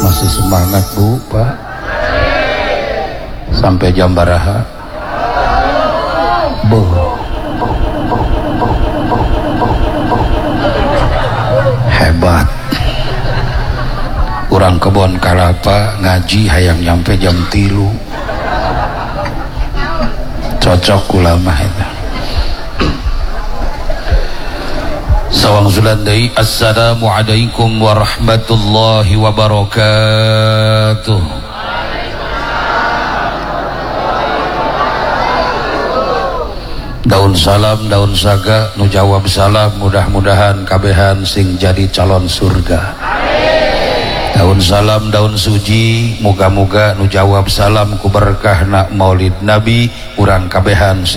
Masih semangat Bu, Pak? Sampai jam baraha? Bu. Hebat. Urang kebon kalapa ngaji hayang nyampe jam 3. Cocok ulama itu. Sawang Zulandai. Assalamualaikum warahmatullahi wabarakatuh. Daun salam, daun saga, nu jawab salam, mudah-mudahan kabehan sing jadi calon surga. Daun salam, daun suji, muga-muga nu jawab salam ku berkah nak maulid Nabi, urang kabehan